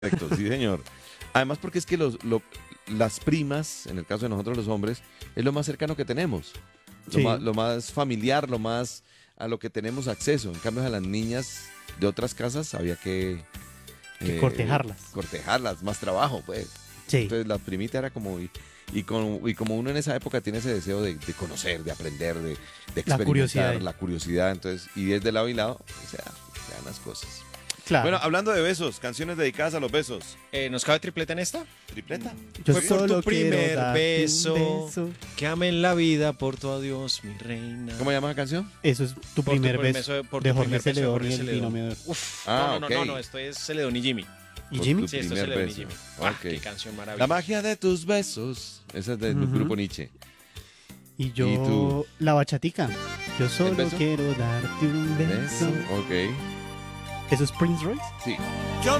Correcto, sí, señor. Además, porque es que las primas, en el caso de nosotros los hombres, es lo más cercano que tenemos. Sí. Lo más familiar, lo más a lo que tenemos acceso. En cambio, a las niñas de otras casas había Que cortejarlas. cortejarlas, más trabajo, pues. Sí. Entonces, la primita era como. Y como uno en esa época tiene ese deseo de conocer, de aprender, de experimentar, curiosidad. la curiosidad, entonces, y es de lado y lado, se dan las cosas. Claro. Bueno, hablando de besos, canciones dedicadas a los besos. ¿Nos cabe tripleta en esta? ¿Tripleta? Yo fue por tu solo quiero primer darte un beso. Que ame en la vida por tu adiós, mi reina. ¿Cómo se llama la canción? Eso es tu Por primer tu beso por de tu Jorge primer beso de Celedón Jorge y el Celedón. binomio. Uf, Ah, no, esto es Celedón y Jimmy. ¿Y Por Jimmy? tu Sí, esto es primer Celedón y beso. Jimmy. Ok. Qué canción La maravillosa. magia de tus besos. Esa es del Ujú. grupo Nietzsche. Y yo, ¿Y tú? la bachatica. Yo solo beso? quiero darte un beso. Ok. ¿Eso es Prince Royce? Sí. Yo